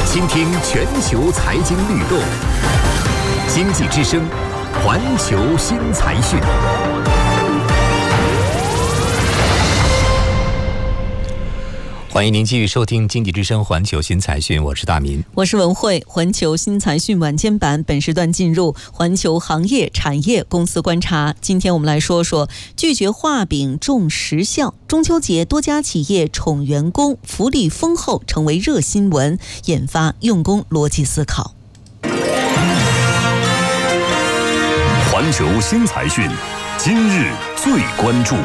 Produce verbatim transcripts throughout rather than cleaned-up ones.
倾听全球财经律动，经济之声，环球新财讯。欢迎您继续收听经济之声环球新财讯，我是大民， 我是文慧。环球新财讯晚间版本时段进入环球行业产业公司观察。今天我们来说说拒绝画饼重实效，中秋节多家企业宠员工，福利丰厚成为热新闻，引发用工逻辑思考。 环球新财讯，今日最关注。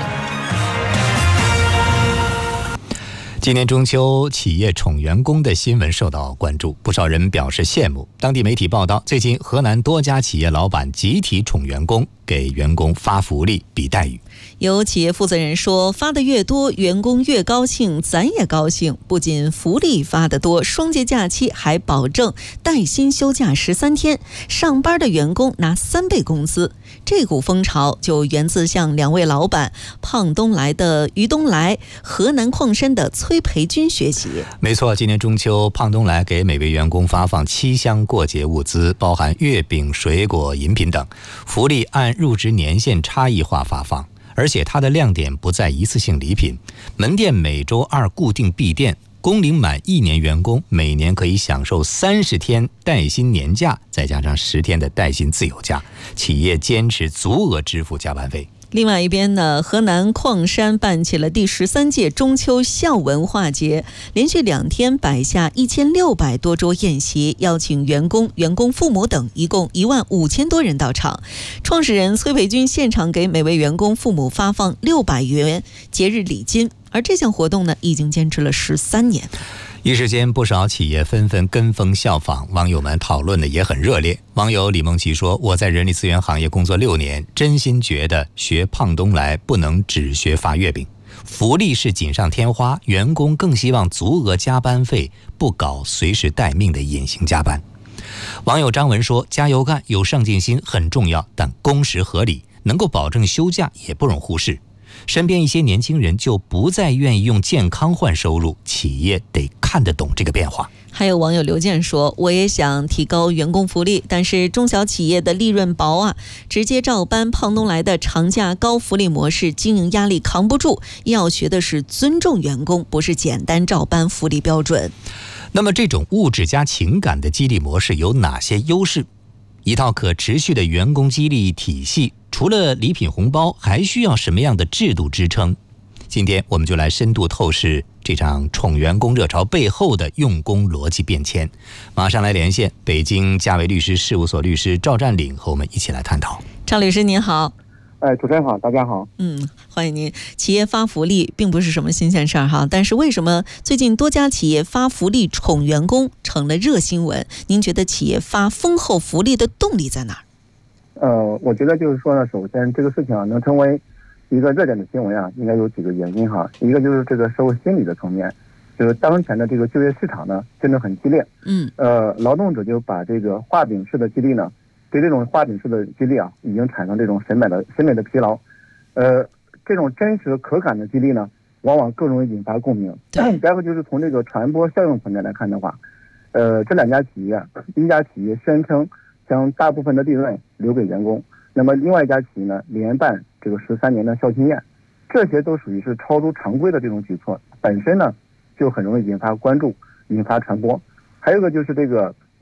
今年中秋，企业宠员工的新闻受到关注，不少人表示羡慕。当地媒体报道，最近河南多家企业老板集体宠员工，给员工发福利、比待遇。 有企业负责人说，发的越多，员工越高兴，咱也高兴。不仅福利发得多，双节假期还保证带薪休假十三天，上班的员工拿三倍工资。这股风潮就源自向两位老板胖东来的于东来、河南矿山的崔培军学习。 没错，今年中秋，胖东来给每位员工发放七箱过节物资，包含月饼、水果、饮品等，福利按入职年限差异化发放。而且它的亮点不在一次性礼品，门店每周二固定闭店，工龄满一年员工每年可以享受三十天带薪年假，再加上十天的带薪自由假，企业坚持足额支付加班费。 另外一边呢，河南矿山办起了第十三届中秋孝文化节，连续两天摆下一千六百多桌宴席，邀请员工、员工父母等一共一万五千多人到场。创始人崔培军现场给每位员工父母发放六百元节日礼金，而这项活动呢，已经坚持了十三年。 一时间，不少企业纷纷跟风效仿，网友们讨论的也很热烈。网友李梦琪说，我在人力资源行业工作六年，真心觉得学胖东来不能只学发月饼，福利是锦上添花，员工更希望足额加班费，不搞随时待命的隐形加班。网友张文说，加油干，有上进心很重要，但工时合理，能够保证休假也不容忽视。身边一些年轻人就不再愿意用健康换收入，企业得看得懂这个变化。 还有网友刘健说，我也想提高员工福利，但是中小企业的利润薄啊，直接照搬胖东来的长假高福利模式，经营压力扛不住，要学的是尊重员工，不是简单照搬福利标准。 那么这种物质加情感的激励模式有哪些优势？一套可持续的员工激励体系，除了礼品红包，还需要什么样的制度支撑？今天我们就来深度透视这场宠员工热潮背后的用工逻辑变迁。马上来连线北京嘉维律师事务所律师赵占领，和我们一起来探讨。 赵律师您好。 哎，主持人好，大家好。 嗯，欢迎您。企业发福利并不是什么新鲜事儿哈，但是为什么最近多家企业发福利宠员工成了热新闻？您觉得企业发丰厚福利的动力在哪儿？ 呃，我觉得就是说呢，首先这个事情啊，能成为一个热点的新闻啊，应该有几个原因哈。一个就是这个社会心理的层面，就是当前的这个就业市场呢，真的很激烈。 嗯。 呃，劳动者就把这个画饼式的激励呢。对这种画饼式的激励啊，已经产生这种审美的审美的疲劳，呃，这种真实可感的激励呢，往往更容易引发共鸣。再一个就是从这个传播效应层面来看的话，呃，这两家企业，第一家企业宣称将大部分的利润留给员工，那么另外一家企业呢，连办这个十三年的校庆宴，这些都属于是超出常规的这种举措，本身呢就很容易引发关注、引发传播。还有一个就是这个